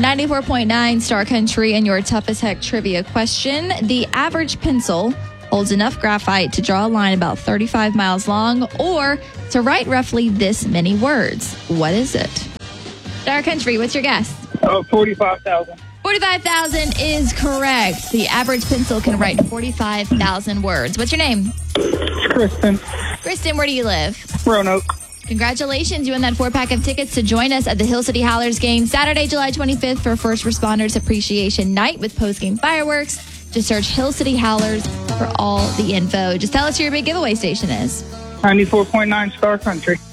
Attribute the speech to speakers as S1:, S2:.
S1: 94.9 Star Country, and your toughest heck trivia question. The average pencil holds enough graphite to draw a line about 35 miles long or to write roughly this many words. What is it? Star Country, what's your guess?
S2: 45,000.
S1: 45,000 is correct. The average pencil can write 45,000 words. What's your name?
S2: Kristen.
S1: Kristen, where do you live?
S2: Roanoke.
S1: Congratulations. You won that 4-pack of tickets to join us at the Hill City Howlers game Saturday, July 25th for First Responders Appreciation Night with post-game fireworks. Just search Hill City Howlers for all the info. Just tell us who your big giveaway station is.
S2: 94.9 Star Country.